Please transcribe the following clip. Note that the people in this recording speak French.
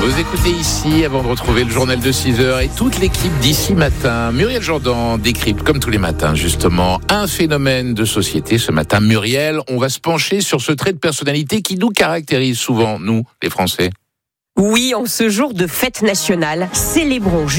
Vous écoutez ici, avant de retrouver le journal de 6h et toute l'équipe d'ici matin. Muriel Jourdan décrypte, comme tous les matins, justement, un phénomène de société. Ce matin, Muriel, on va se pencher sur ce trait de personnalité qui nous caractérise souvent, nous, les Français. Oui, en ce jour de fête nationale, célébrons